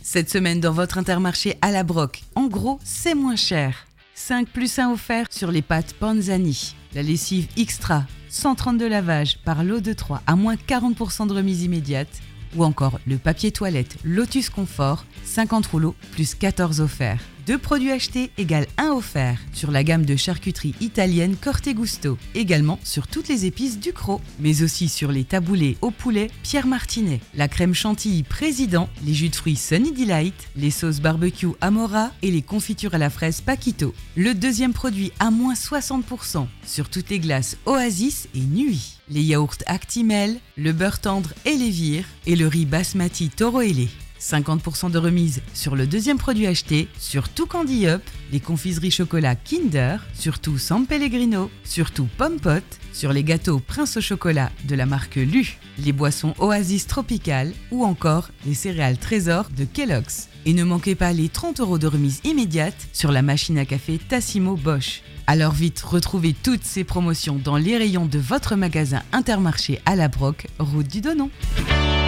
Cette semaine dans votre Intermarché à la Broc, en gros, c'est moins cher. 5+1 offert sur les pâtes Panzani. La lessive Xtra, 130 de lavage par lot de 3 à moins 40% de remise immédiate. Ou encore le papier toilette Lotus Confort, 50 rouleaux plus 14 offerts. 2 produits achetés égale 1 offert sur la gamme de charcuterie italienne Corte Gusto. Également sur toutes les épices Ducros, mais aussi sur les taboulés au poulet Pierre Martinet, la crème chantilly Président, les jus de fruits Sunny Delight, les sauces barbecue Amora et les confitures à la fraise Paquito. Le deuxième produit à moins 60% sur toutes les glaces Oasis et Nuit. Les yaourts Actimel, le beurre tendre Elevir et le riz basmati Toro Ailé. 50% de remise sur le deuxième produit acheté, sur tout Candy Up, les confiseries chocolat Kinder, sur tout San Pellegrino, sur tout Pomme Pot, sur les gâteaux Prince au chocolat de la marque Lu, les boissons Oasis Tropical ou encore les céréales Trésor de Kellogg's. Et ne manquez pas les 30 € de remise immédiate sur la machine à café Tassimo Bosch. Alors vite, retrouvez toutes ces promotions dans les rayons de votre magasin Intermarché à la Broc, route du Donon.